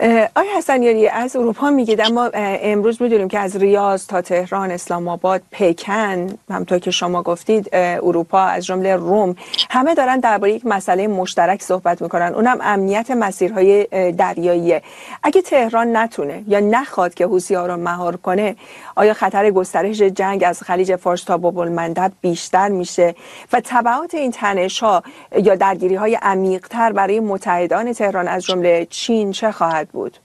آقای حسنیاری از اروپا میگید، اما امروز میدونیم که از ریاض تا تهران، اسلام آباد، پکن، همونطور که شما گفتید اروپا از جمله روم، همه دارن درباره یک مسئله مشترک صحبت میکنن، اونم امنیت مسیرهای دریاییه. اگه تهران نتونه یا نخواد که حوثی‌ها رو مهار کنه، آیا خطر گسترش جنگ از خلیج فارس تا باب المندب بیشتر میشه و تبعات این تنش‌ها یا درگیری‌های عمیق‌تر برای متحدان تهران از جمله چین چه خواهد بود؟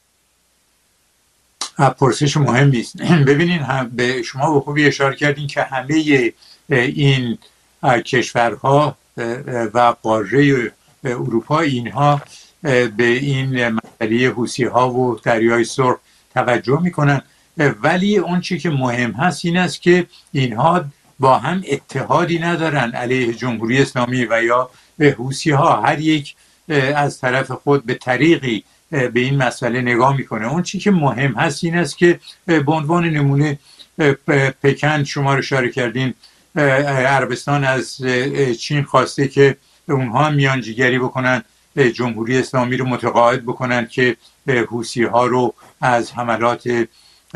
پرسش مهمی است. ببینین، به شما به خوبی اشاره کردین که همه این کشورها و قاره اروپا، اینها به این مسئله حوثی‌ها و دریای سرخ توجه میکنن، ولی اون چی که مهم هست این است که اینها با هم اتحادی ندارن علیه جمهوری اسلامی و یا حوثی‌ها. هر یک از طرف خود به طریقی به این مسئله نگاه میکنه. اون چی که مهم هست این است که به عنوان نمونه پکن شما رو اشاره کردین، عربستان از چین خواسته که اونها میانجیگری بکنن، جمهوری اسلامی رو متقاعد بکنن که حوثی‌ها رو از حملات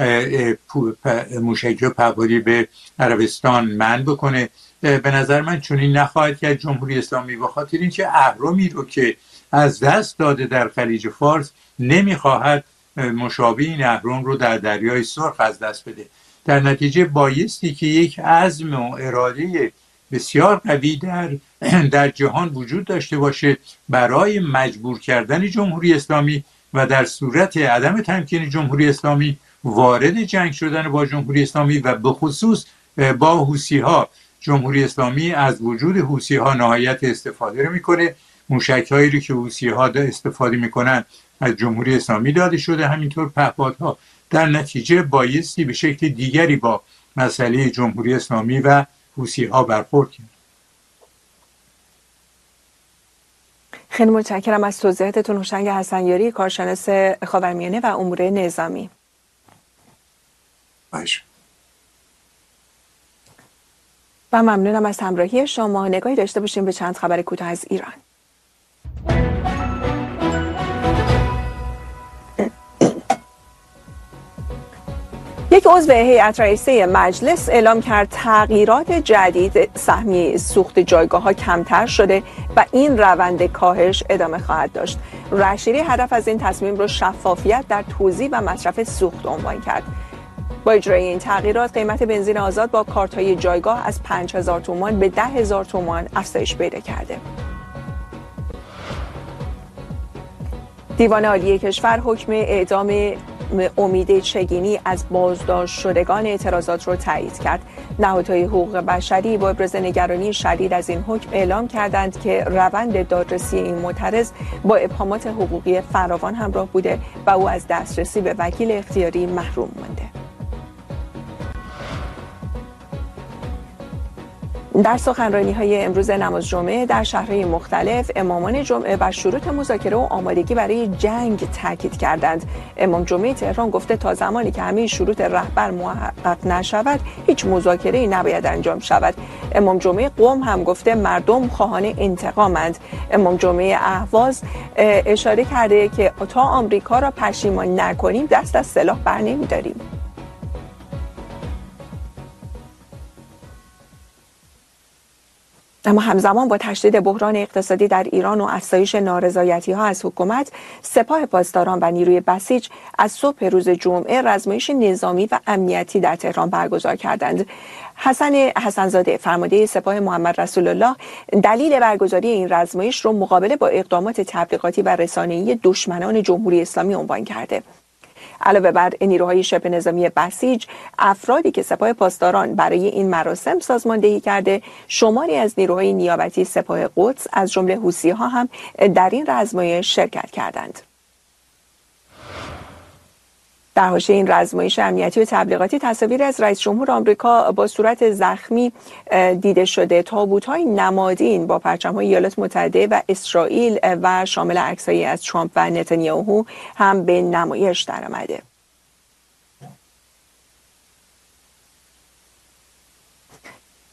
موشکی و پهپادی به عربستان منع بکنه. به نظر من چنین نخواهد کرد جمهوری اسلامی، به خاطر اینکه اهرمی رو که از دست داده در خلیج فارس نمیخواهد مشابه این اهرم رو در دریای سرخ از دست بده. در نتیجه بایستی که یک عزم و اراده بسیار قوی در جهان وجود داشته باشه برای مجبور کردن جمهوری اسلامی و در صورت عدم تمکین جمهوری اسلامی وارد جنگ شدن با جمهوری اسلامی و به خصوص با حوثی‌ها. جمهوری اسلامی از وجود حوثی‌ها نهایت استفاده رو میکنه. موشک‌هایی رو که حوثی‌ها استفاده میکنن از جمهوری اسلامی داده شده، همینطور پهپادها. در نتیجه بایستی به شکل دیگری با مسئله جمهوری اسلامی و حوثی‌ها برخورد کرد. خیلی متشکرم از توضیحاتتون هوشنگ حسنیاری، کارشناس خاورمیانه و امور نظامی. باشه. و ممنونم از همراهی شما. نگاهی داشته باشیم به چند خبر کوتاه از ایران. یک عضو هیئت رئیسه مجلس اعلام کرد تغییرات جدید سهمیه سوخت جایگاه‌ها کمتر شده و این روند کاهش ادامه خواهد داشت. رشیدی هدف از این تصمیم رو شفافیت در توزیع و مصرف سوخت عنوان کرد. با اجرای این تغییرات قیمت بنزین آزاد با کارت‌های جایگاه از 5000 تومان به 10000 تومان افزایش پیدا کرده. دیوان عالی کشور حکم اعدام امید چگینی از بازداشت شدگان اعتراضات را تایید کرد. نهادهای حقوق بشری با ابراز نگرانی شدید از این حکم اعلام کردند که روند دادرسی این معترض با ابهامات حقوقی فراوان همراه بوده و او از دسترسی به وکیل اختیاری محروم مانده. در سخنرانی‌های امروز نماز جمعه در شهرهای مختلف امامان جمعه بر شروط مذاکره و آمادگی برای جنگ تاکید کردند. امام جمعه تهران گفته تا زمانی که همه شروط رهبر محقق نشود هیچ مذاکره‌ای نباید انجام شود. امام جمعه قم هم گفته مردم خواهان انتقامند. امام جمعه اهواز اشاره کرده که تا آمریکا را پشیمان نکنیم دست از سلاح برنمی‌داریم. اما همزمان با تشدید بحران اقتصادی در ایران و افزایش نارضایتی‌ها از حکومت، سپاه پاسداران و نیروی بسیج از صبح روز جمعه رزمایش نظامی و امنیتی در تهران برگزار کردند. حسن حسنزاده فرمانده سپاه محمد رسول الله دلیل برگزاری این رزمایش را مقابله با اقدامات تبلیغاتی و رسانه‌ای دشمنان جمهوری اسلامی عنوان کرده. علاوه بر نیروهای شبه نظامی بسیج، افرادی که سپاه پاسداران برای این مراسم سازماندهی کرده، شماری از نیروهای نیابتی سپاه قدس از جمله حوثی‌ها هم در این رزمایش شرکت کردند. در حاشیه این رزمایش امنیتی و تبلیغاتی تصاویر از رئیس جمهور آمریکا با صورت زخمی دیده شده. تابوت‌های نمادین با پرچم‌های ایالات متحده و اسرائیل و شامل عکسایی از ترامپ و نتانیاهو هم به نمایش درآمده.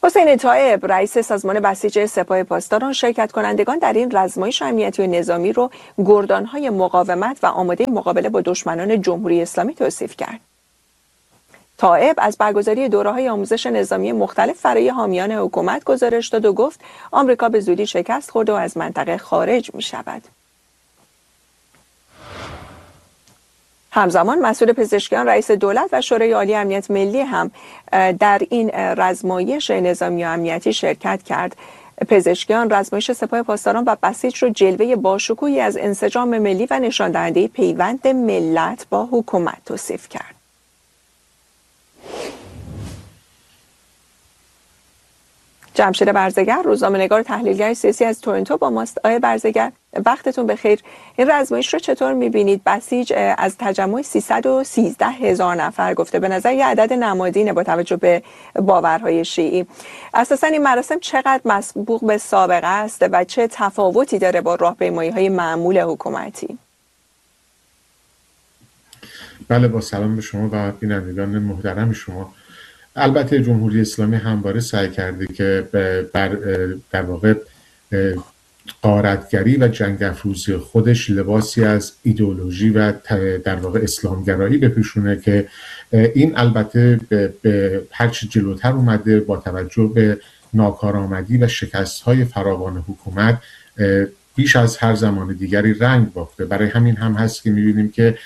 حسین طایب رئیس سازمان بسیج سپاه پاسداران شرکت کنندگان در این رزمایش امنیتی و نظامی رو گردان‌های مقاومت و آماده مقابله با دشمنان جمهوری اسلامی توصیف کرد. طایب از برگزاری دوره‌های آموزش نظامی مختلف برای حامیان حکومت گزارش داد و گفت آمریکا به زودی شکست خورده و از منطقه خارج می‌شود. همزمان مسئول پزشکیان رئیس دولت و شورای عالی امنیت ملی هم در این رزمایش نظامی و امنیتی شرکت کرد. پزشکیان رزمایش سپاه پاسداران و بسیج رو جلوه باشکوهی از انسجام ملی و نشان دهنده پیوند ملت با حکومت توصیف کرد. جمشید برزگر روزنامه‌نگار تحلیلگر سیاسی از تورنتو با ماست. آقای برزگر وقتتون بخیر. این رزمایش رو چطور می‌بینید؟ بسیج از تجمع 313,000 نفر گفته، به نظر یه عدد نمادینه با توجه به باورهای شیعی. اساساً این مراسم چقدر مسبوق به سابقه است و چه تفاوتی داره با راهپیمایی‌های معمول حکومتی؟ بله، با سلام به شما و بینندگان محترم شما. البته جمهوری اسلامی همواره سعی کرده که در واقع غارتگری و جنگ افروزی خودش لباسی از ایدئولوژی و در واقع اسلامگرایی بپوشونه که این البته به هرچی جلوتر اومده با توجه به ناکارآمدی و شکست‌های فراوان حکومت بیش از هر زمان دیگری رنگ باخته. برای همین هم هست که می‌بینیم که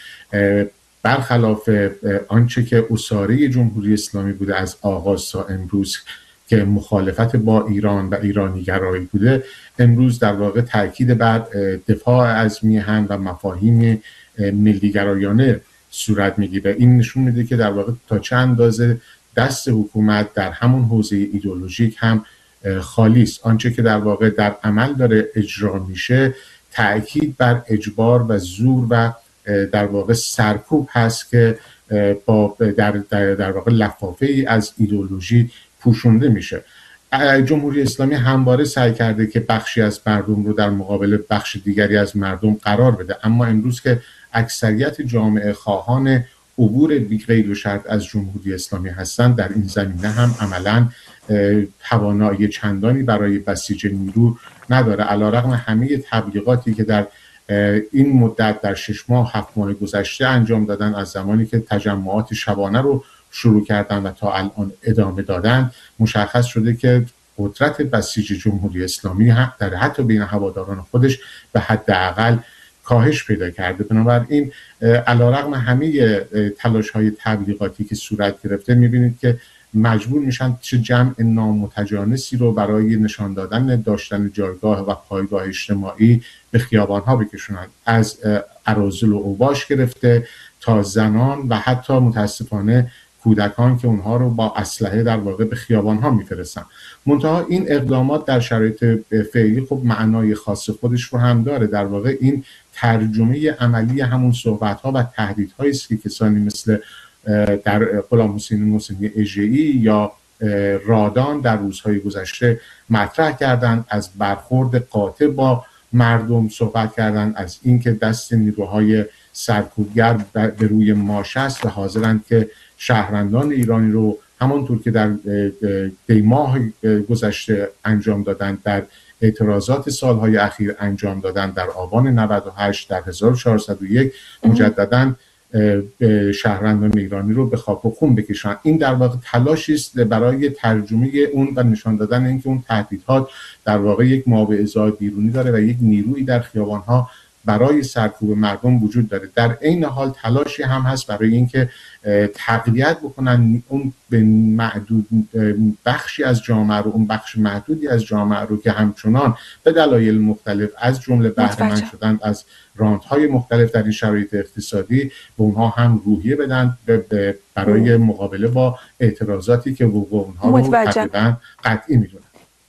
برخلاف آنچه که اساره جمهوری اسلامی بوده از آغاز تا امروز که مخالفت با ایران و ایرانیگرایی بوده، امروز در واقع تاکید بر دفاع از میهن و مفاهیم ملیگرایانه صورت میگیره. این نشون میده که در واقع تا چه اندازه دست حکومت در همون حوزه ایدئولوژیک هم خالی است. آنچه که در واقع در عمل داره اجرا میشه تاکید بر اجبار و زور و در واقع سرکوب هست که با در واقع لفافه ای از ایدئولوژی پوشونده میشه. جمهوری اسلامی همواره سعی کرده که بخشی از مردم رو در مقابل بخش دیگری از مردم قرار بده، اما امروز که اکثریت جامعه خواهان عبور بی قید و شرط از جمهوری اسلامی هستند، در این زمینه هم عملاً توانایی چندانی برای بسیج نیرو نداره، علیرغم همه تبلیغاتی که در این مدت در 6 ماه 7 ماه گذشته انجام دادن، از زمانی که تجمعات شبانه رو شروع کردن و تا الان ادامه دادن، مشخص شده که قدرت بسیج جمهوری اسلامی در حتی بین هواداران خودش به حداقل کاهش پیدا کرده. بنابراین علیرغم همه تلاش‌های تبلیغاتی که صورت گرفته، می‌بینید که مجبور میشن چه جمع نامتجانسی رو برای نشان دادن داشتن جایگاه و پایگاه اجتماعی به خیابان‌ها بکشونن، از اراذل و اوباش گرفته تا زنان و حتی متاسفانه کودکان که اونها رو با اسلحه در واقع به خیابان‌ها میفرستن. منتها این اقدامات در شرایط فعلی خب معنای خاص خودش رو هم داره. در واقع این ترجمه عملی همون صحبت‌ها و تهدیدهایی است که کسانی مثل در غلام حسین محسنی اژه‌ای یا رادان در روزهای گذشته مطرح کردند، از برخورد قاطع با مردم صحبت کردند، از اینکه دست نیروهای سرکوبگر به روی ماشه است و حاضرند که شهروندان ایرانی رو همانطور که در دیماه گذشته انجام دادند، در اعتراضات سالهای اخیر انجام دادند، در آبان 98 در 1401 مجدداً شهروندان ایرانی رو به خاک و خون بکشن. این در واقع تلاشی است برای ترجمه اون و نشان دادن اینکه اون تهدیدات در واقع یک مابعضای بیرونی داره و یک نیرویی در خیابان‌ها برای سرکوب مردم وجود داره. در عین حال تلاشی هم هست برای اینکه تقویت بکنن اون به معدود بخشی از جامعه رو، اون بخش محدودی از جامعه رو که همچنان به دلایل مختلف از جمله بهره مند شدن از رانت‌های مختلف در این شرایط اقتصادی، به اونها هم روحیه بدن برای مقابله با اعتراضاتی که وقوع اونها رو تقریبا قطعی میدونن.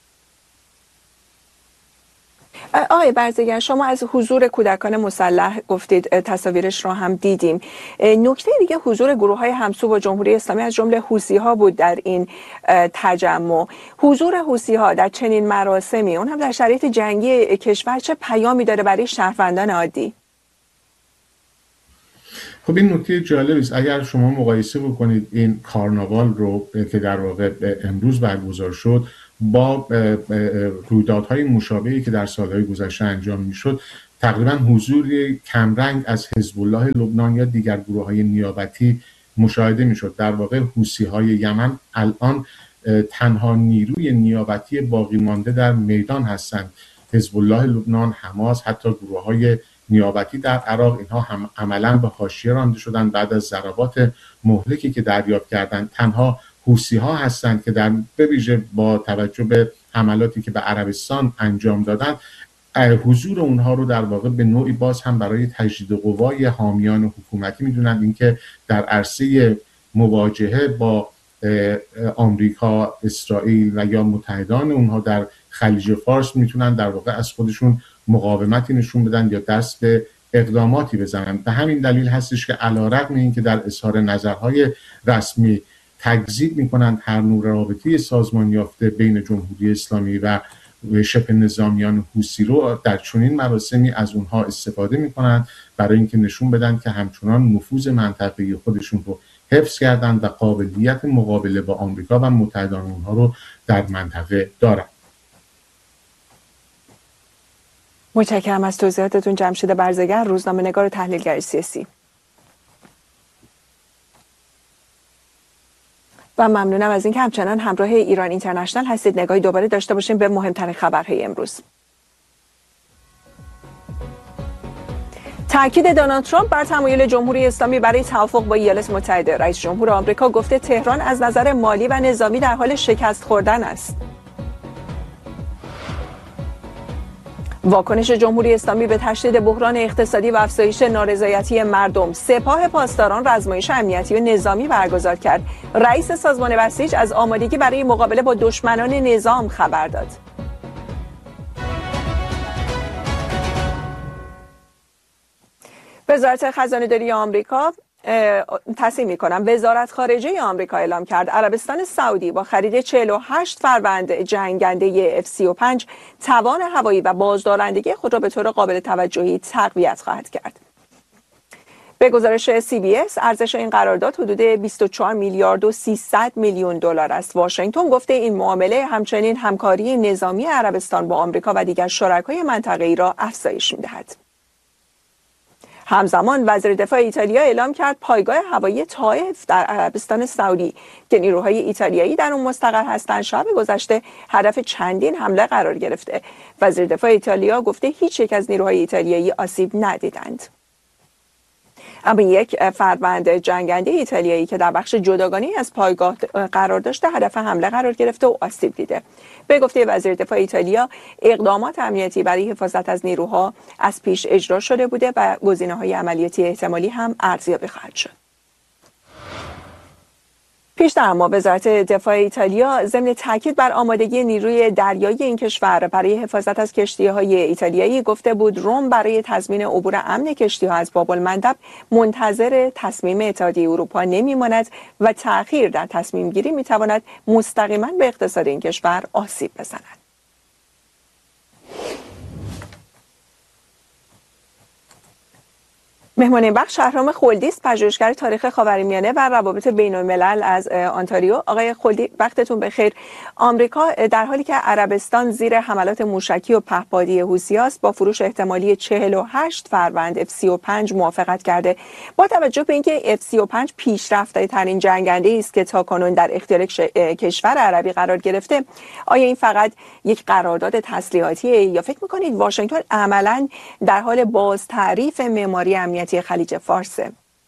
آقای برزگر، شما از حضور کودکان مسلح گفتید، تصاویرش را هم دیدیم. نکته دیگه حضور گروه‌های همسو با جمهوری اسلامی از جمله حوثی‌ها بود در این تجمع. حضور حوثی‌ها در چنین مراسمی، اون هم در شرایط جنگی کشور، چه پیامی داره برای شهروندان عادی؟ خب این نکته جالبی است. اگر شما مقایسه بکنید این کارناوال رو که در واقع امروز برگزار شد با رویدادهای مشابهی که در سالهای گذشته انجام میشد، تقریبا حضور کمرنگ از حزب الله لبنان یا دیگر گروه‌های نیابتی مشاهده میشد. در واقع حوثی‌های یمن الان تنها نیروی نیابتی باقی مانده در میدان هستند. حزب الله لبنان، حماس، حتی گروه‌های نیابتی در عراق، اینها هم عملاً به حاشیه رانده شدند بعد از ضربات مهلکی که دریافت کردند. تنها حوثی‌ها هستند که به ویژه با توجه به حملاتی که به عربستان انجام دادند، حضور اونها رو در واقع به نوعی باز هم برای تجدید قوای حامیان حکومتی میدونند. اینکه در عرصه مواجهه با آمریکا، اسرائیل و یا متحدان اونها در خلیج فارس میتونن در واقع از خودشون مقاومتی نشون بدن یا دست به اقداماتی بزنن. به همین دلیل هستش که علیرغم اینکه در اظهار نظرهای رسمی تکذیب میکنند هر نوع رابطه سازمان یافته بین جمهوری اسلامی و شبه نظامیان حوثی رو، در چنین مراسمی از اونها استفاده میکنند برای اینکه نشون بدن که همچنان نفوذ منطقه‌ای خودشون رو حفظ کردند و قابلیت مقابله با آمریکا و متحدان اونها رو در منطقه دارند. متشکرم از توضیحاتتون جمشید برزگر، روزنامه‌نگار و تحلیلگر سیاسی. و ممنونم از اینکه همچنان همراه ایران اینترنشنال هستید. نگاهی دوباره داشته باشیم به مهمترین خبرهای امروز. تاکید دونالد ترامپ بر تمایل جمهوری اسلامی برای توافق با ایالات متحده. رئیس جمهور آمریکا گفته تهران از نظر مالی و نظامی در حال شکست خوردن است. واکنش جمهوری اسلامی به تشدید بحران اقتصادی و افزایش نارضایتی مردم. سپاه پاسداران رزمایش امنیتی و نظامی برگزار کرد. رئیس سازمان بسیج از آمادگی برای مقابله با دشمنان نظام خبر داد. وزارت خزانه‌داری آمریکا وزارت خارجه آمریکا اعلام کرد عربستان سعودی با خرید 48 فروند جنگنده F-35 توان هوایی و بازدارندگی خود را به طور قابل توجهی تقویت خواهد کرد. به گزارش CBS ارزش این قرارداد حدود 24 میلیارد و 300 میلیون دلار است. واشنگتن گفته این معامله همچنین همکاری نظامی عربستان با آمریکا و دیگر شرکای منطقه‌ای را افزایش می‌دهد. همزمان وزیر دفاع ایتالیا اعلام کرد پایگاه هوایی طائف در عربستان سعودی که نیروهای ایتالیایی در اون مستقر هستند شب گذشته هدف چندین حمله قرار گرفته. وزیر دفاع ایتالیا گفته هیچ یک از نیروهای ایتالیایی آسیب ندیدند. اما یک فروند جنگنده ایتالیایی که در بخش جداگانه از پایگاه قرار داشته هدف حمله قرار گرفته و آسیب دیده. به گفته وزیر دفاع ایتالیا اقدامات امنیتی برای حفاظت از نیروها از پیش اجرا شده بوده و گزینه‌های عملیاتی احتمالی هم ارزیابی خواهد شد. پیشتر اما وزارت دفاع ایتالیا ضمن تاکید بر آمادگی نیروی دریایی این کشور برای حفاظت از کشتی‌های ایتالیایی گفته بود روم برای تضمین عبور امن کشتی‌ها از باب المندب منتظر تصمیم اتحادیه اروپا نمی‌ماند و تأخیر در تصمیم گیری می‌تواند مستقیما به اقتصاد این کشور آسیب بزند. مهمان این بخش شهرام خلدی است، پژوهشگر تاریخ خاورمیانه و روابط بین الملل از آنتاریو. آقای خلدی وقتتون بخیر. آمریکا در حالی که عربستان زیر حملات موشکی و پهپادی حوثی است با فروش احتمالی 48 فروند F-35 موافقت کرده. با توجه به اینکه F-35 پیشرفته ترین جنگنده است که تاکنون در اختیار کشور عربی قرار گرفته، آیا این فقط یک قرارداد تسلیحاتیه یا فکر می‌کنید واشنگتن عملاً در حال باز تعریف معماری امنیتی خلیج فارسه؟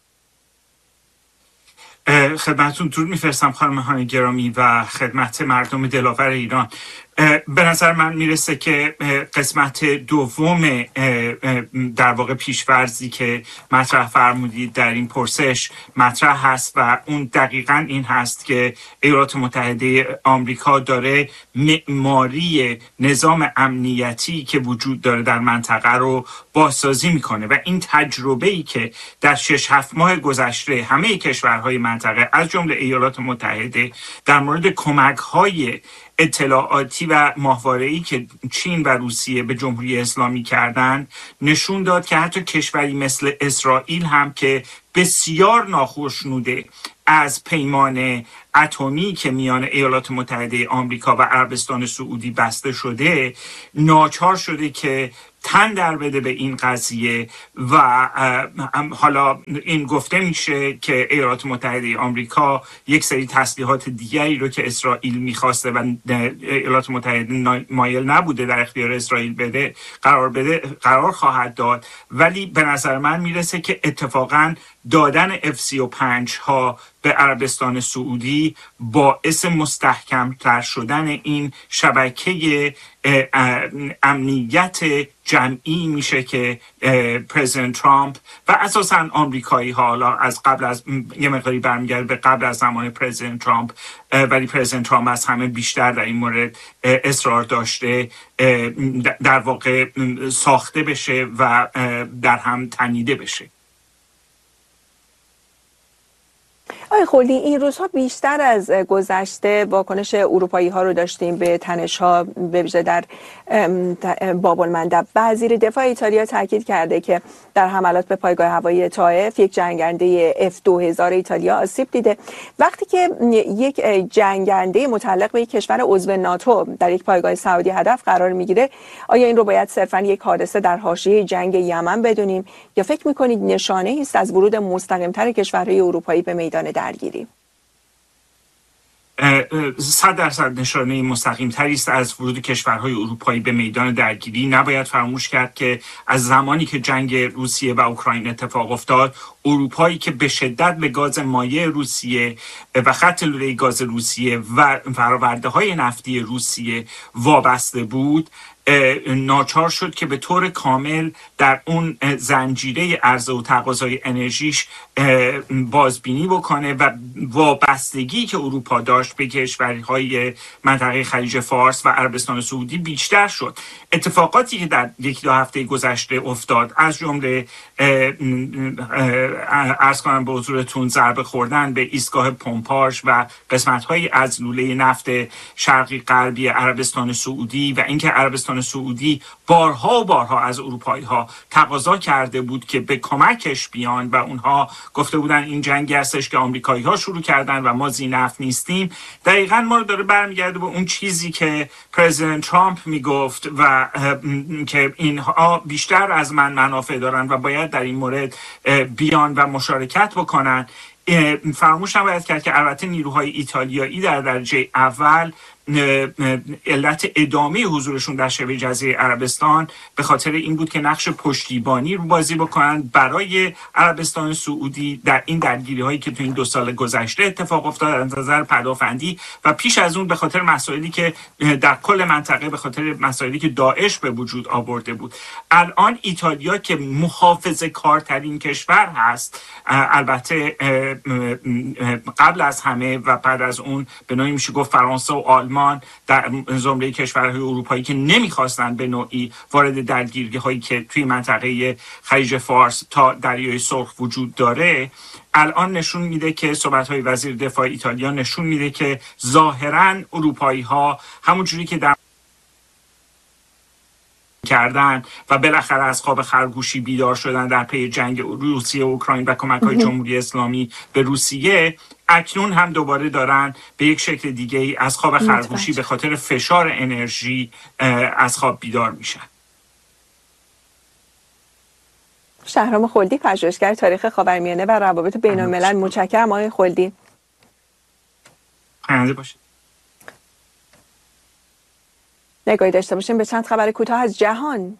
خدمتتون درود میفرستم خانم هانی گرامی و خدمت مردم دلاور ایران. به نظر من میرسه که قسمت دوم در واقع پیش‌فرضی که مطرح فرمودید در این پرسش مطرح هست و اون دقیقاً این هست که ایالات متحده آمریکا داره معماری نظام امنیتی که وجود داره در منطقه رو بازسازی میکنه و این تجربه‌ای که در 6-7 ماه گذشته همه کشورهای منطقه از جمله ایالات متحده در مورد کمک‌های اطلاعاتی و ماهواره‌ای که چین و روسیه به جمهوری اسلامی کردند نشون داد که حتی کشوری مثل اسرائیل هم که بسیار ناخوشنوده از پیمان اتمی که میان ایالات متحده آمریکا و عربستان سعودی بسته شده، ناچار شده که تن در بده به این قضیه و حالا این گفته میشه که ایالات متحده آمریکا یک سری تسلیحات دیگری رو که اسرائیل میخواسته و ایالات متحده مایل نبوده در اختیار اسرائیل قرار خواهد داد، ولی به نظر من میرسه که اتفاقاً دادن F-35 ها به عربستان سعودی باعث مستحکم‌تر شدن این شبکه امنیت جمعی میشه که پرزیدنت ترامپ و اساساً آمریکایی ها، حالا از قبل از یه مقداری برمیگرده به قبل از زمان پرزیدنت ترامپ، ولی پرزیدنت ترامپ از همه بیشتر در این مورد اصرار داشته در واقع ساخته بشه و در هم تنیده بشه. آقای خلدی، این روزها بیشتر از گذشته واکنش اروپایی ها رو داشتیم به تنش ها، به ویژه در باب المندب. وزیر دفاع ایتالیا تاکید کرده که در حملات به پایگاه هوایی طائف یک جنگنده F-2000 ایتالیا آسیب دیده. وقتی که یک جنگنده متعلق به یک کشور عضو ناتو در یک پایگاه سعودی هدف قرار میگیره، آیا این رو باید صرفاً یک حادثه در حاشیه جنگ یمن بدونیم یا فکر میکنید نشانه است از ورود مستقیم‌تر کشورهای اروپایی به میدان درگیری؟ 100% نشانه مستقیم تری است از ورود کشورهای اروپایی به میدان درگیری. نباید فراموش کرد که از زمانی که جنگ روسیه و اوکراین اتفاق افتاد، اروپایی که به شدت به گاز مایع روسیه و خط لوله گاز روسیه و فرآورده های نفتی روسیه وابسته بود، ناچار شد که به طور کامل در اون زنجیره عرضه و تقاضای انرژیش بازبینی بکنه و وابستگی که اروپا داشت به کشورهای منطقه خلیج فارس و عربستان سعودی بیشتر شد. اتفاقاتی که در یک دو هفته گذشته افتاد، از جمله عرض کنم به حضورتون ضربه خوردن به ایستگاه پمپاژ و قسمت‌هایی از لوله نفت شرقی غربی عربستان سعودی و اینکه عربستان سعودی بارها و بارها از اروپایی‌ها تقاضا کرده بود که به کمکش بیان و اونها گفته بودن این جنگی هستش که آمریکایی‌ها شروع کردن و ما ذی‌نفع نیستیم. دقیقاً ما رو داره برمیگرده به اون چیزی که پرزیدنت ترامپ میگفت و که اینها بیشتر از من منافع دارن و باید در این مورد بیان و مشارکت بکنن. فراموش نباید کرد که البته نیروهای ایتالیایی در درجه اول علت ادامه حضورشون در شبه جزیره عربستان به خاطر این بود که نقش پشتیبانی رو بازی بکنن برای عربستان سعودی در این درگیری هایی که تو این 2 سال گذشته اتفاق افتاد از نظر پدافندی و پیش از اون به خاطر مسائلی که در کل منطقه به خاطر مسائلی که داعش به وجود آورده بود. الان ایتالیا که محافظه کارترین کشور هست، البته قبل از همه و بعد از اون به نوعی میشه گفت فرانسه و آلمان در زمره کشورهای اروپایی که نمیخواستن به نوعی وارد درگیری هایی که توی منطقه خلیج فارس تا دریای سرخ وجود داره، الان نشون میده که صحبت‌های وزیر دفاع ایتالیا نشون میده که ظاهراً اروپایی‌ها همونجوری که در کردن و بالاخره از خواب خرگوشی بیدار شدن در پی جنگ روسیه و اوکراین و کمک‌های جمهوری اسلامی به روسیه، اکنون هم دوباره دارن به یک شکل دیگه ای از خواب خرگوشی به خاطر فشار انرژی از خواب بیدار میشن. شهرام خلدی، پژوهشگر تاریخ خاورمیانه و روابط بین‌الملل، متشکرم آقای خلدی. خیلی باشید. نگاهی داشته باشیم به چند خبر کوتاه از جهان.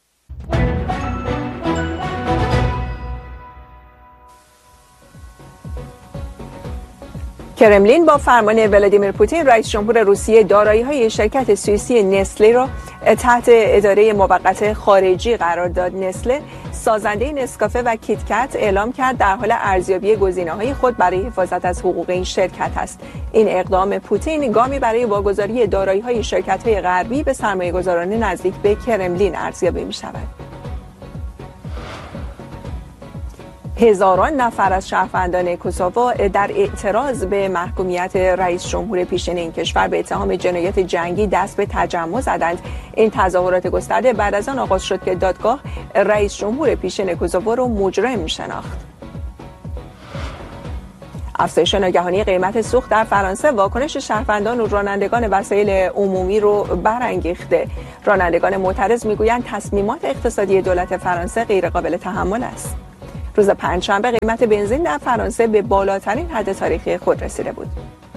کرملین با فرمان ولادیمیر پوتین رئیس جمهور روسیه دارایی‌های شرکت سوئیسی نسله را تحت اداره موقت خارجی قرار داد. نسله سازنده نسکافه و کیتکت اعلام کرد در حال ارزیابی گزینه‌های خود برای حفاظت از حقوق این شرکت است. این اقدام پوتین گامی برای واگذاری دارایی‌های شرکت‌های غربی به سرمایه‌گذاران نزدیک به کرملین ارزیابی می‌شود. هزاران نفر از شهروندان کوسوو در اعتراض به محکومیت رئیس جمهور پیشین این کشور به اتهام جنایت جنگی دست به تجمع زدند. این تظاهرات گسترده بعد از آن آغاز شد که دادگاه رئیس جمهور پیشین کوسوو را مجرم شناخت. افزایش ناگهانی قیمت سوخت در فرانسه واکنش شهروندان و رانندگان وسایل عمومی رو برانگیخته. رانندگان معترض میگویند تصمیمات اقتصادی دولت فرانسه غیرقابل تحمل است. روز پنجشنبه قیمت بنزین در فرانسه به بالاترین حد تاریخی خود رسیده بود.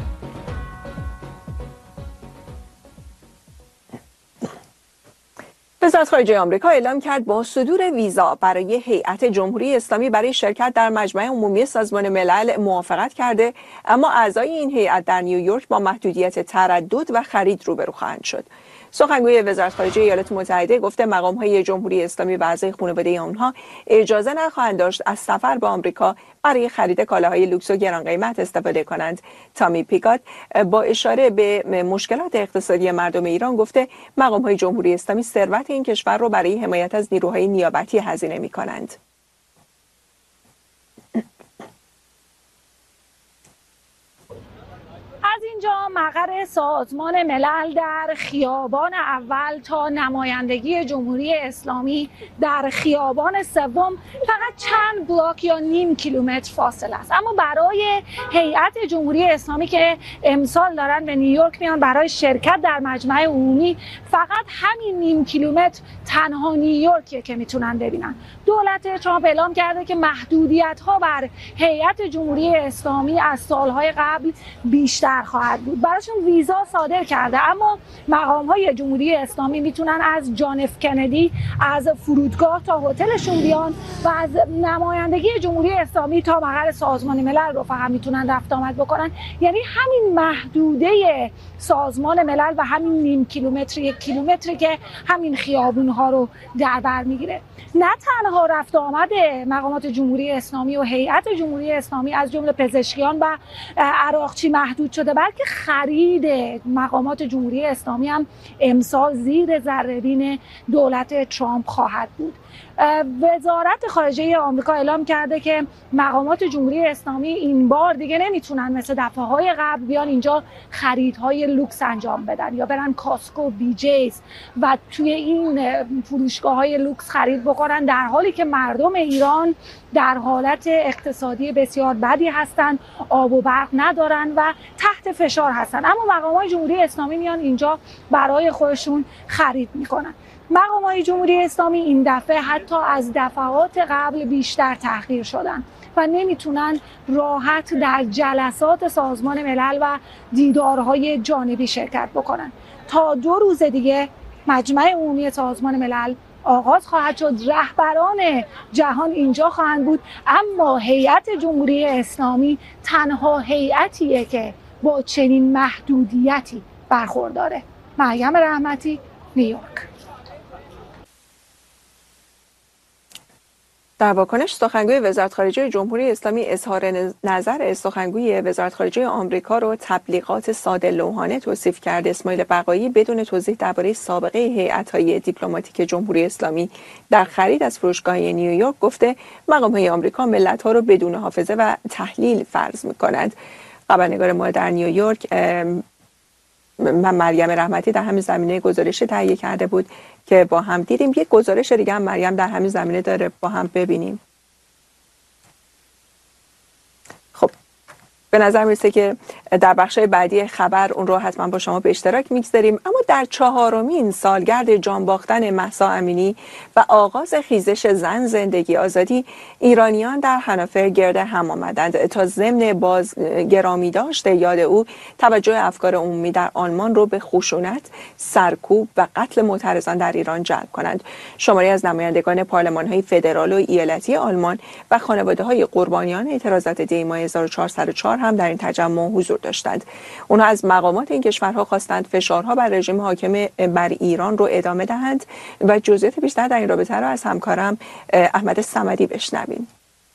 وزارت خارجه آمریکا اعلام کرد با صدور ویزا برای هیئت جمهوری اسلامی برای شرکت در مجمع عمومی سازمان ملل موافقت کرده، اما اعضای این هیئت در نیویورک با محدودیت تردد و خرید روبرو خواهند شد. سخنگوی وزارت خارجه ایالات متحده گفته مقام‌های جمهوری اسلامی و اعضای خانواده آنها اجازه نخواهند داشت از سفر به آمریکا برای خرید کالاهای لوکس و گران قیمت استفاده کنند. تامی پیکات با اشاره به مشکلات اقتصادی مردم ایران گفته مقام‌های جمهوری اسلامی ثروت این کشور را برای حمایت از نیروهای نیابتی هزینه می‌کنند. از اینجا مقر سازمان ملل در خیابان اول تا نمایندگی جمهوری اسلامی در خیابان سوم فقط چند بلاک یا نیم کیلومتر فاصله است، اما برای هیئت جمهوری اسلامی که امسال دارن به نیویورک میان برای شرکت در مجمع عمومی فقط همین نیم کیلومتر تنها نیویورکیه که میتونن ببینن. دولت ترامپ اعلام کرده که محدودیت‌ها بر هیئت جمهوری اسلامی از سالهای قبل بیشتر خواهد بود. براشون ویزا صادر کرده، اما مقام‌های جمهوری اسلامی میتونن از جان اف کندی از فرودگاه تا هتلشون بیان و از نمایندگی جمهوری اسلامی تا مقر سازمان ملل رو فقط میتونن رفت آمد بکنن. یعنی همین محدوده سازمان ملل و همین نیم کیلومتر، یک کیلومتری که همین خیابون‌ها رو در بر میگیره. نه تنها رفت آمد مقامات جمهوری اسلامی و هیئت جمهوری اسلامی از جمله پزشکیان و عراقچی محدود شده، بلکه خرید مقامات جمهوری اسلامی هم امسال زیر ذره‌بین دولت ترامپ خواهد بود. وزارت خارجه آمریکا اعلام کرده که مقامات جمهوری اسلامی این بار دیگه نمیتونن مثل دفعه‌های قبل بیان اینجا خریدهای لوکس انجام بدن یا برن کاسکو، بی جیز و توی این فروشگاه‌های لوکس خرید بکنن، در حالی که مردم ایران در حالت اقتصادی بسیار بدی هستن، آب و برق ندارن و تحت فشار هستن، اما مقامات جمهوری اسلامی میان اینجا برای خودشون خرید میکنن. مقامات جمهوری اسلامی این دفعه حتی از دفعات قبل بیشتر تحقیر شدن و نمیتونن راحت در جلسات سازمان ملل و دیدارهای جانبی شرکت بکنن. تا 2 روز دیگه مجمع عمومی سازمان ملل آغاز خواهد شد، رهبران جهان اینجا خواهند بود، اما هیئت جمهوری اسلامی تنها هیئتیه که با چنین محدودیتی برخورداره. مریم رحمتی، نیویورک. در واکنش سخنگوی وزارت خارجه جمهوری اسلامی اظهار نظر سخنگوی وزارت خارجه آمریکا رو تبلیغات ساده لوحانه توصیف کرد. اسماعیل بقایی بدون توضیح درباره سابقه هیئت‌های دیپلماتیک جمهوری اسلامی در خرید از فروشگاه نیویورک گفته مقام‌های آمریکا ملت‌ها رو بدون حافظه و تحلیل فرض می‌کنند. خبرنگار ما در نیویورک مریم رحمتی در همین زمینه گزارش تهیه کرده بود که با هم دیدیم. یک گزارش دیگه هم مریم در همین زمینه داره، با هم ببینیم. خب به نظر میرسه که در بخشای بعدی خبر اون رو حتما با شما به اشتراک میگذاریم. اما در 4مین سالگرد جان باختن مهسا امینی و آغاز خیزش زن زندگی آزادی، ایرانیان در هانوفر گرد هم آمدند تا ضمن باز گرامی داشته یاد او توجه افکار عمومی در آلمان رو به خشونت، سرکوب و قتل معترضان در ایران جلب کنند. شماری از نمایندگان پارلمان‌های فدرال و ایالتی آلمان و خانواده‌های قربانیان اعتراضات دی ماه 1404 هم در این تجمع حضور داشتند. اونها از مقامات این کشورها خواستند فشارها بر رژیم حاکم بر ایران رو ادامه دهند و جزئیات بیشتر در این رابطه رو از همکارم احمد صمدی بشنویم.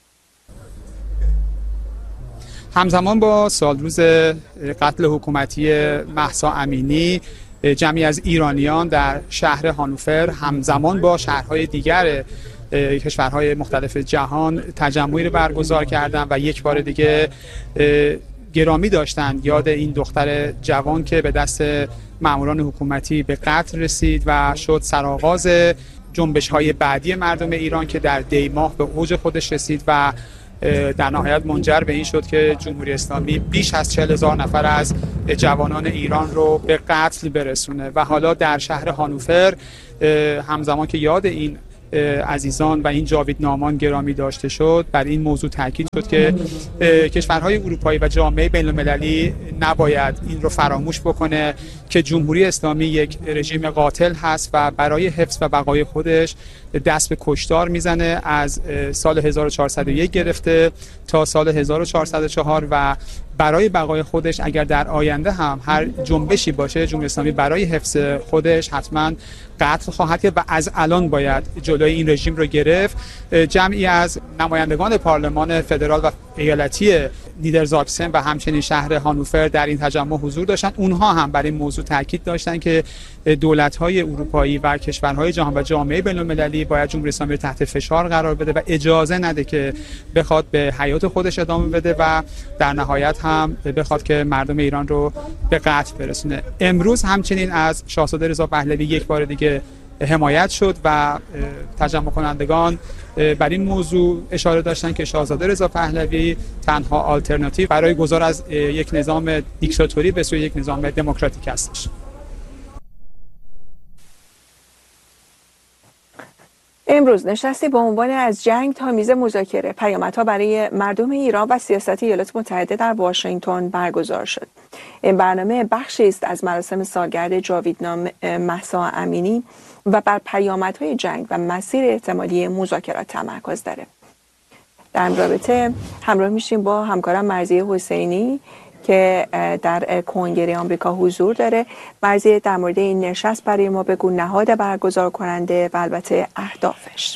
همزمان با سالروز قتل حکومتی مهسا امینی، جمعی از ایرانیان در شهر هانوفر همزمان با شهرهای دیگر کشورهای مختلف جهان تجمعی رو برگزار کردن و یک بار دیگه گرامی داشتند یاد این دختر جوان که به دست ماموران حکومتی به قتل رسید و شد سرآغاز جنبش‌های بعدی مردم ایران که در دی ماه به اوج خودش رسید و در نهایت منجر به این شد که جمهوری اسلامی بیش از 40,000 نفر از جوانان ایران رو به قتل برسونه و حالا در شهر هانوفر همزمان که یاد این عزیزان و این جاویدنامان گرامی داشته شد، بر این موضوع تاکید شد که کشورهای اروپایی و جامعه بین‌المللی نباید این رو فراموش بکنه که جمهوری اسلامی یک رژیم قاتل هست و برای حفظ و بقای خودش دست به کشتار میزنه از سال 1401 گرفته تا سال 1404 و برای بقای خودش اگر در آینده هم هر جنبشی باشه جمهوری اسلامی برای حفظ خودش حتما قتل خواهد کرد و از الان باید جلوی این رژیم رو گرفت. جمعی از نمایندگان پارلمان فدرال و ایالتی نیدرزاکسن و همچنین شهر هانوفر در این تجمع حضور داشتن. اونها هم بر این موضوع تاکید داشتن که دولت‌های اروپایی و کشورهای جهان و جامعه بین‌المللی باید جمهوری اسلامی رو تحت فشار قرار بده و اجازه نده که بخواد به حیات خودش ادامه بده و در نهایت هم بخواد که مردم ایران رو به قتل برسونه. امروز همچنین از شاهزاده رضا پهلوی یک بار دیگه حمایت شد و تجمع کنندگان بر این موضوع اشاره داشتن که شاهزاده رضا پهلوی تنها آلترناتیو برای گذار از یک نظام دیکتاتوری به سوی یک نظام دموکراتیک هستش. امروز نشستی با عنوان از جنگ تا میز مذاکره پیامدها برای مردم ایران و سیاست ایالات متحده در واشنگتن برگزار شد. این برنامه بخشی است از مراسم سالگرد جاویدنام مهسا امینی و بر پیامدهای جنگ و مسیر احتمالی مذاکرات تمرکز داره. در این رابطه همراه میشیم با همکارم مرضیه حسینی که در کنگره آمریکا حضور داره. مرضیه، در مورد این نشست برای ما بگو، نهاد برگزار کننده و البته اهدافش.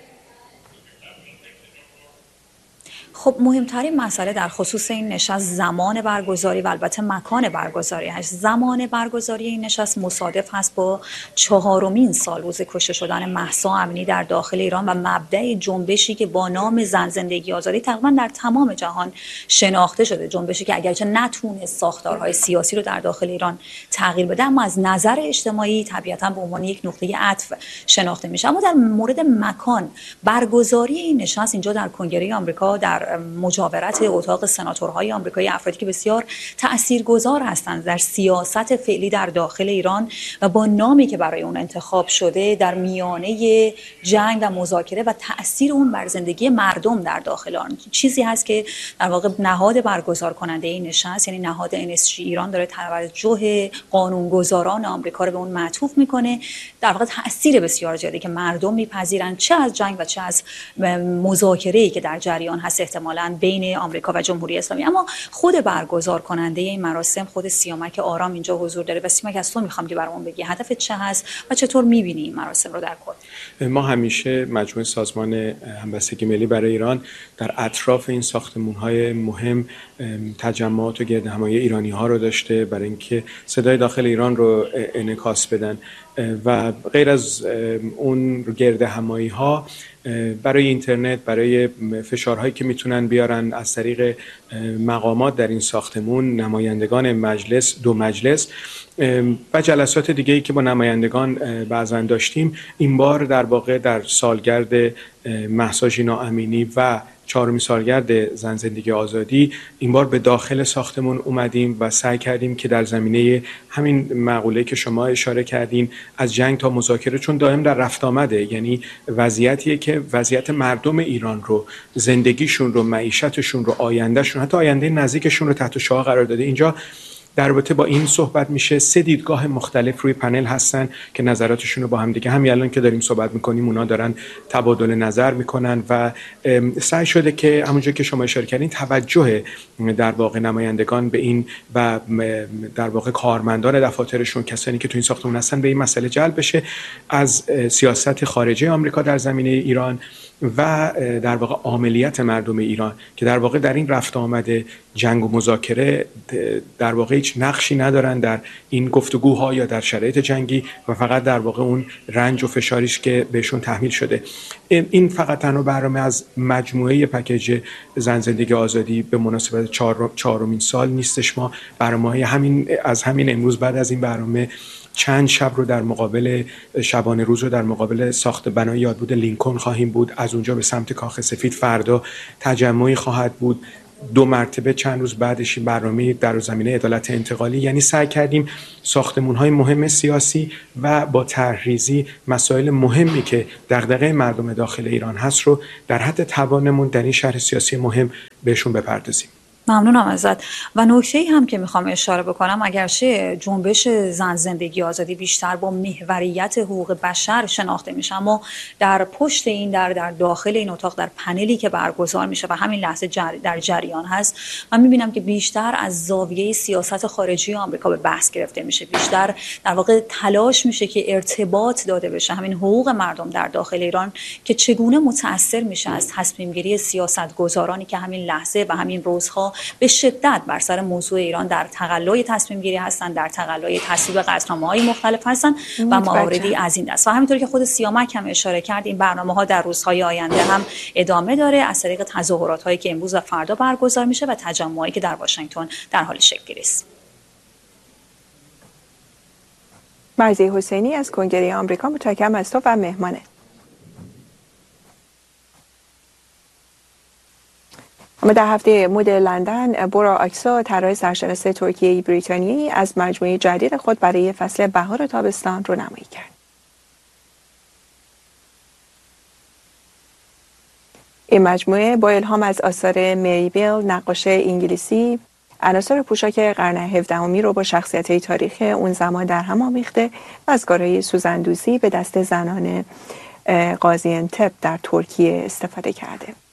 خب مهمترین مسئله در خصوص این نشست زمان برگزاری و البته مکان برگزاری هست. زمان برگزاری این نشست مصادف هست با 4مین سالروز کشته شدن مهسا امینی در داخل ایران و مبدأ جنبشی که با نام زن زندگی آزادی تقریبا در تمام جهان شناخته شده. جنبشی که اگرچه نتونست ساختارهای سیاسی رو در داخل ایران تغییر بده اما از نظر اجتماعی طبیعتا به عنوان یک نقطه عطف شناخته میشه. اما در مورد مکان برگزاری این نشست اینجا در کنگره آمریکا در مجاورت اتاق سناتورهای آمریکایی، افرادی که بسیار تاثیرگذار هستند در سیاست فعلی در داخل ایران و با نامی که برای اون انتخاب شده در میانه جنگ و مذاکره و تأثیر اون بر زندگی مردم در داخل آن چیزی هست که در واقع نهاد برگزار کننده این نشست یعنی نهاد NSG ایران داره توجه قانونگذاران آمریکا رو به اون معطوف میکنه. در واقع تأثیر بسیار زیادی که مردم میپذیرن چه از جنگ و چه از مذاکره‌ای که در جریان هست احتمالاً بین آمریکا و جمهوری اسلامی. اما خود برگزار کننده این مراسم خود سیامک آرام اینجا حضور داره و سیامک از تو میخوام که برامون بگی هدف چه هست و چطور میبینی این مراسم رو در کل؟ ما همیشه مجموعه سازمان همبستگی ملی برای ایران در اطراف این ساختمان‌های مهم تجمعات و گردهمایی ایرانی‌ها رو داشته برای اینکه صدای داخل ایران رو انعکاس بدن و غیر از اون گردهمایی‌ها برای اینترنت، برای فشارهایی که میتونن بیارن از طریق مقامات در این ساختمون، نمایندگان مجلس، دو مجلس و جلسات دیگه‌ای که با نمایندگان بعضا داشتیم، این بار در واقع در سالگرد مهسا ژینا امینی و 4مین سالگرد زن زندگی آزادی این بار به داخل ساختمون اومدیم و سعی کردیم که در زمینه همین مقوله که شما اشاره کردین از جنگ تا مذاکره، چون دائم در رفت آمده، یعنی وضعیتیه که وضعیت مردم ایران رو، زندگیشون رو، معیشتشون رو، آیندهشون، حتی آینده نزدیکشون رو تحت شعاع قرار داده. اینجا در رابطه با این صحبت میشه. 3 دیدگاه مختلف روی پنل هستن که نظراتشون رو با هم دیگه همین الان که داریم صحبت میکنیم اونا دارن تبادل نظر میکنن و سعی شده که همونجور که شما اشاره کردین توجه در واقع نمایندگان به این و در واقع کارمندان دفاترشون، کسانی که تو این ساختمان هستن، به این مسئله جلب بشه. از سیاست خارجی آمریکا در زمینه ایران و در واقع عاملیت مردم ایران که در واقع در این رفت آمده جنگ و مذاکره در واقع هیچ نقشی ندارن در این گفتگوها یا در شرایط جنگی و فقط در واقع اون رنج و فشاریش که بهشون تحمیل شده. این فقط تنها برنامه از مجموعه پکیج زن زندگی آزادی به مناسبت چهارمین سال نیستش. ما برنامه‌های همین امروز بعد از این برنامه چند شب رو در مقابل شبانه روز رو در مقابل ساخت بنای یادبود لینکن خواهیم بود. از اونجا به سمت کاخ سفید فردا تجمعی خواهد بود. 2 مرتبه چند روز بعدش برنامه در زمینه عدالت انتقالی. یعنی سعی کردیم ساختمان‌های مهم سیاسی و با طرح‌ریزی مسائل مهمی که دغدغه مردم داخل ایران هست رو در حد توانمون در این شهر سیاسی مهم بهشون بپردازیم. ممنونم ازت. و نکته‌ای هم که میخوام اشاره بکنم، اگرچه جنبش زن زندگی آزادی بیشتر با محوریت حقوق بشر شناخته میشه، اما در پشت این در داخل این اتاق در پنلی که برگزار میشه و همین لحظه در جریان هست، من میبینم که بیشتر از زاویه سیاست خارجی آمریکا به بحث گرفته میشه. بیشتر در واقع تلاش میشه که ارتباط داده بشه همین حقوق مردم در داخل ایران که چگونه متأثر میشه از تصمیم گیری سیاستگزارانی که همین لحظه و همین روزها به شدت بر سر موضوع ایران در تقلای تصمیم گیری هستند، در تقلای تصویب قطعنامه‌های مختلف هستند و مواردی از این دست. و همینطور که خود سیامک هم اشاره کرد، این برنامه‌ها در روزهای آینده هم ادامه داره از طریق تظاهرات‌هایی که امروز و فردا برگزار میشه و تجمعاتی که در واشنگتن در حال شکل گیری است. مرضیه حسینی از کنگره آمریکا، متشکرم از تو و مهمانت. اما در هفته مد لندن، بورا آکسا، طراح سرشناس ترکیه‌ای بریتانیایی، از مجموعه جدید خود برای فصل بهار و تابستان رونمایی کرد. این مجموعه با الهام از آثار مری بیل، نقاش انگلیسی، عناصر پوشاک قرن 17 رو با شخصیت‌های تاریخی اون زمان در هم آمیخته و از کارهای سوزندوزی به دست زنان قازیانتپ در ترکیه استفاده کرده.